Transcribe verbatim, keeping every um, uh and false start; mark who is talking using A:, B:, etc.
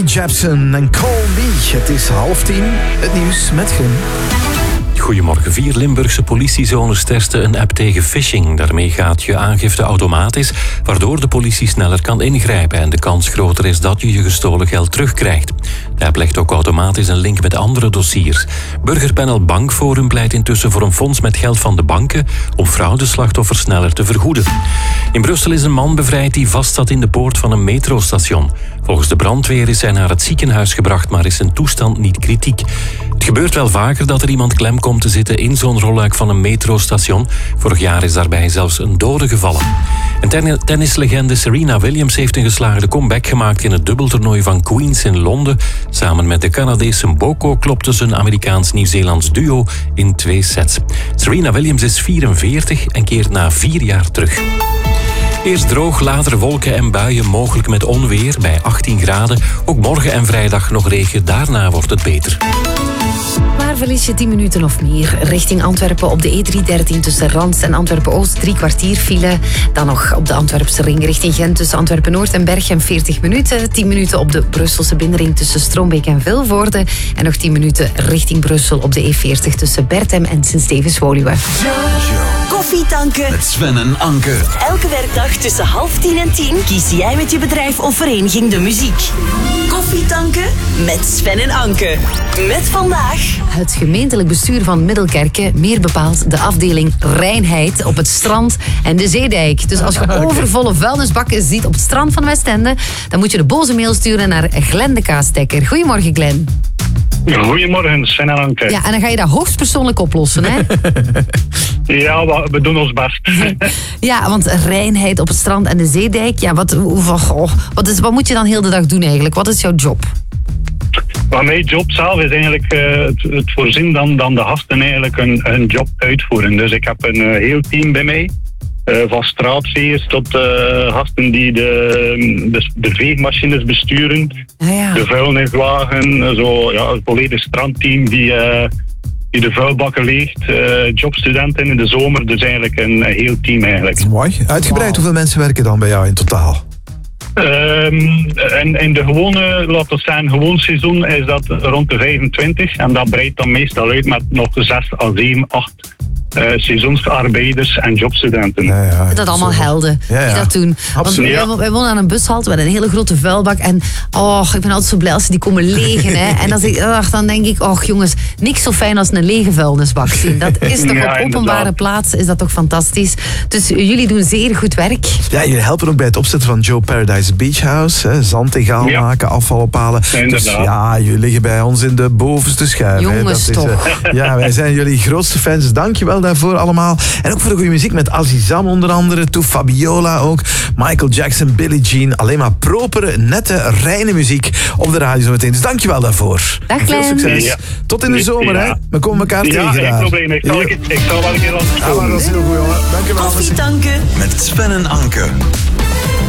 A: Jepsen en Call Me. Het is half tien, het nieuws met Grim.
B: Goedemorgen. Vier Limburgse politiezones testen een app tegen phishing. Daarmee gaat je aangifte automatisch, waardoor de politie sneller kan ingrijpen en de kans groter is dat je je gestolen geld terugkrijgt. De app legt ook automatisch een link met andere dossiers. Burgerpanel Bankforum pleit intussen voor een fonds met geld van de banken om fraudeslachtoffers sneller te vergoeden. In Brussel is een man bevrijd die vastzat in de poort van een metrostation. Volgens de brandweer is hij naar het ziekenhuis gebracht, maar is zijn toestand niet kritiek. Het gebeurt wel vaker dat er iemand klem komt te zitten in zo'n rolluik van een metrostation. Vorig jaar is daarbij zelfs een dode gevallen. En ten- tennislegende Serena Williams heeft een geslaagde comeback gemaakt in het dubbeltoernooi van Queens in Londen. Samen met de Canadese Mboko klopte ze een Amerikaans-Nieuw-Zeelands duo in twee sets. Serena Williams is vierenveertig en keert na vier jaar terug. Eerst droog, later wolken en buien, mogelijk met onweer bij achttien graden. Ook morgen en vrijdag nog regen, daarna wordt het beter.
C: Waar verlies je tien minuten of meer? Richting Antwerpen op de E driehonderddertien tussen Rans en Antwerpen-Oost drie kwartier file. Dan nog op de Antwerpse ring richting Gent tussen Antwerpen-Noord en Berchem veertig minuten. tien minuten op de Brusselse binnenring tussen Strombeek en Vilvoorde. En nog tien minuten richting Brussel op de E veertig tussen Berchem en Sint-Stevens-Woluwe.
D: Koffietanken
E: met Sven en Anke.
D: Elke werkdag tussen half tien en tien kies jij met je bedrijf of vereniging de muziek. Koffietanken met Sven en Anke. Met vandaag
C: het gemeentelijk bestuur van Middelkerke, meer bepaald de afdeling reinheid op het strand en de zeedijk. Dus als je overvolle vuilnisbakken ziet op het strand van Westende, dan moet je de boze mail sturen naar Glenn de Kaastekker. Goedemorgen, Glenn.
F: Goedemorgen, Sven en Anke.
C: Ja, en dan ga je dat hoogstpersoonlijk oplossen, hè?
F: Ja, we doen ons best.
C: Ja, want reinheid op het strand en de zeedijk, ja, wat, oh, wat, is, wat moet je dan heel de dag doen eigenlijk? Wat is jouw job?
F: Maar mijn job zelf is eigenlijk uh, het, het voorzien dan, dan de gasten eigenlijk een, een job uitvoeren. Dus ik heb een uh, heel team bij mij. Uh, van straatveers tot uh, gasten die de, de, de veegmachines besturen.
C: Ah, ja.
F: De vuilniswagen, zo, ja, het volledige strandteam die, uh, die de vuilbakken leegt. Uh, jobstudenten in de zomer, dus eigenlijk een heel team eigenlijk.
A: Mooi. Uitgebreid, wow. Hoeveel mensen werken dan bij jou in totaal?
F: Um, en in de gewone, laten we zeggen, gewoon seizoen is dat rond de vijfentwintig. En dat breidt dan meestal uit met nog zes à zeven, acht uh, seizoensarbeiders en jobstudenten.
A: Ja, ja,
C: dat allemaal
A: zo.
C: helden
A: Ja, ja.
C: die dat doen. Want
A: Absoluut.
C: wij, wij wonen aan een bushalte met een hele grote vuilbak. En oh, ik ben altijd zo blij als ze die komen legen. Hè. En als ik, ach, dan denk ik, oh jongens, niks zo fijn als een lege vuilnisbak zien. Dat is toch
F: Ja,
C: op openbare
F: inderdaad.
C: plaats, is dat toch fantastisch. Dus jullie doen zeer goed werk.
A: Ja, jullie helpen ook bij het opzetten van Joe Paradise Beach House. Hè, zand egaal
F: Ja.
A: maken, afval ophalen.
F: Ja,
A: Dus
F: inderdaad.
A: ja, jullie liggen bij ons in de bovenste schuif. hè.
C: Jongens,
A: Dat is,
C: toch.
A: eh, ja, wij zijn jullie grootste fans. Dank je wel daarvoor allemaal. En ook voor de goede muziek met Azizam onder andere. Toe Fabiola ook. Michael Jackson, Billie Jean. Alleen maar propere, nette, reine muziek op de radio zo meteen. Dus dank je wel daarvoor.
C: Dag,
A: Veel
C: Glenn.
A: succes.
F: Ja.
A: Tot in de zomer,
F: Ja.
A: hè. We komen elkaar
F: Ja,
A: tegen
F: geen
A: daar.
F: probleem. Ik zal,
A: Ja.
F: ik, ik zal wel een keer laten
A: Ja, maar
F: komen.
A: dat is heel goed, jongen. Dank je wel.
D: koffietanken
E: Met Sven en Anke.